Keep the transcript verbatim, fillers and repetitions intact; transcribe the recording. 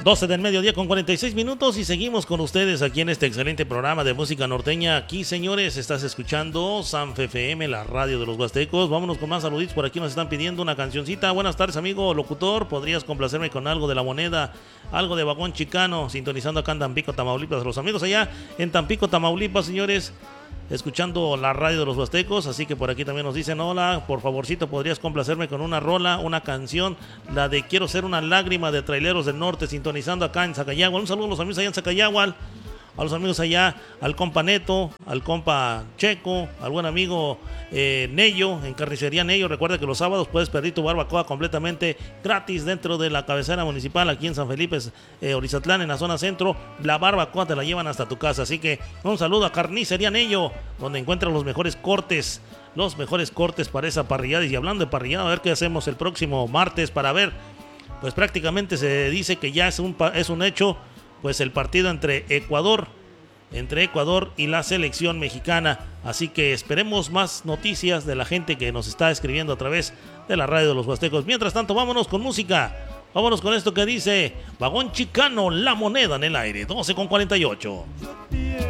doce del mediodía con cuarenta y seis minutos y seguimos con ustedes aquí en este excelente programa de música norteña. Aquí, señores, estás escuchando Sanf F M, la radio de los huastecos. Vámonos con más saluditos. Por aquí nos están pidiendo una cancioncita. Buenas tardes, amigo locutor. ¿Podrías complacerme con algo de La Moneda? Algo de Vagón Chicano, sintonizando acá en Tampico, Tamaulipas. Los amigos allá en Tampico, Tamaulipas, señores, escuchando la radio de los huastecos. Así que por aquí también nos dicen: hola, por favorcito, ¿podrías complacerme con una rola, una canción, la de Quiero Ser Una Lágrima de Traileros del Norte, sintonizando acá en Zacayagua? Un saludo a los amigos allá en Zacayagua, a los amigos allá, al compa Neto, al compa Checo, al buen amigo eh, Nello, en Carnicería Nello. Recuerda que los sábados puedes pedir tu barbacoa completamente gratis dentro de la cabecera municipal aquí en San Felipe, eh, Orizatlán, en la zona centro. La barbacoa te la llevan hasta tu casa. Así que un saludo a Carnicería Nello, donde encuentras los mejores cortes, los mejores cortes para esa parrillada. Y hablando de parrillada, a ver qué hacemos el próximo martes para ver, pues prácticamente se dice que ya es un, es un hecho, pues el partido entre Ecuador, entre Ecuador y la selección mexicana. Así que esperemos más noticias de la gente que nos está escribiendo a través de la radio de los huastecos. Mientras tanto, vámonos con música. Vámonos con esto que dice Vagón Chicano, La Moneda en el aire, doce con cuarenta y ocho.